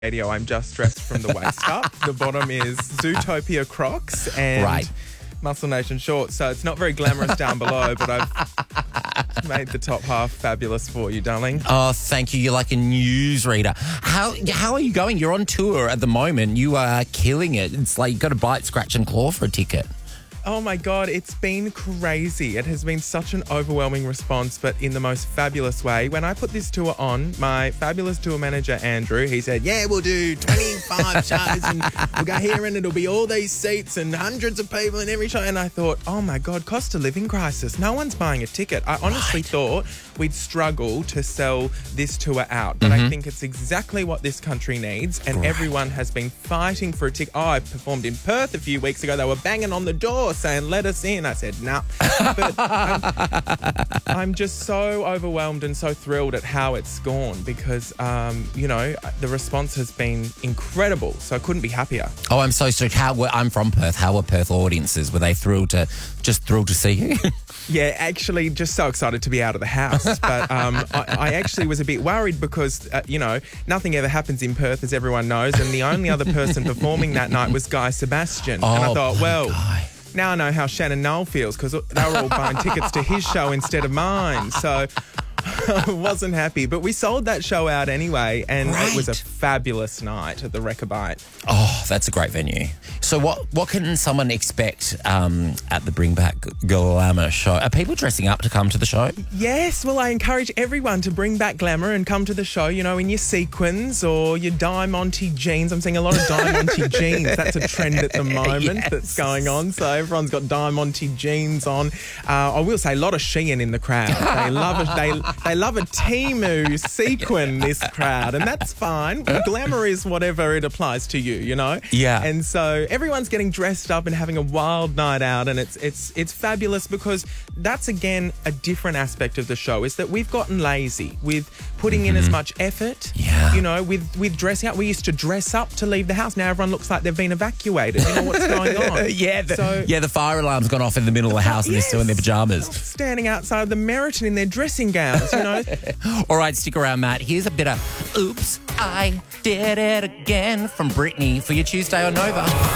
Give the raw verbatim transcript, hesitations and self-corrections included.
Radio, I'm just dressed from the waist up. The bottom is Zootopia Crocs and Right. Muscle Nation shorts. So it's not very glamorous down below, but I've made the top half fabulous for you, darling. Oh, thank you. You're like a newsreader. How how are you going? You're on tour at the moment. You are killing it. It's like you've got to bite, scratch and claw for a ticket. Oh my God, it's been crazy. It has been such an overwhelming response, but in the most fabulous way. When I put this tour on, my fabulous tour manager, Andrew, he said, yeah, we'll do twenty-five shows and we'll go here and it'll be all these seats and hundreds of people in every show. And I thought, oh my God, cost of living crisis. No one's buying a ticket. I honestly Right. thought we'd struggle to sell this tour out, but Mm-hmm. I think it's exactly what this country needs. And Right. everyone has been fighting for a ticket. Oh, I performed in Perth a few weeks ago. They were banging on the door saying, let us in. I said, nah. But I'm, I'm just so overwhelmed and so thrilled at how it's gone because, um, you know, the response has been incredible. So I couldn't be happier. Oh, I'm so stoked. How were, I'm from Perth. How were Perth audiences? Were they thrilled to, just thrilled to see you? Yeah, actually, just so excited to be out of the house. But um, I, I actually was a bit worried because, uh, you know, nothing ever happens in Perth, as everyone knows. And the only other person performing that night was Guy Sebastian. Oh, and I thought, bloody well, Guy. now I know how Shannon Noel feels because they were all buying tickets to his show instead of mine. So I wasn't happy. But we sold that show out anyway, and it was a Great. fabulous night at the Rechabite. Oh, that's a great venue. So what what can someone expect um, at the Bring Back Glamour show? Are people dressing up to come to the show? Yes, well, I encourage everyone to bring back glamour and come to the show, you know, in your sequins or your Diamante jeans. I'm seeing a lot of Diamante jeans. That's a trend at the moment Yes. that's going on. So everyone's got Diamante jeans on. Uh, I will say a lot of Shein in the crowd. They love a, they, they love a Temu sequin, this crowd, and that's fine. Glamour is whatever it applies to you, you know? Yeah. And so everyone's getting dressed up and having a wild night out, and it's it's it's fabulous because that's again a different aspect of the show is that we've gotten lazy with putting in as much effort. Yeah. You know, with with dressing up. We used to dress up to leave the house. Now everyone looks like they've been evacuated. You know what's going on? yeah, the, So- yeah. The fire alarm's gone off in the middle of the house and they're still in their Yes. pajamas. Standing outside the Meriton in their dressing gowns, you know. All right, stick around, Matt. Here's a bit of "Oops, I Did It Again" from Britney for your Tuesday on Nova.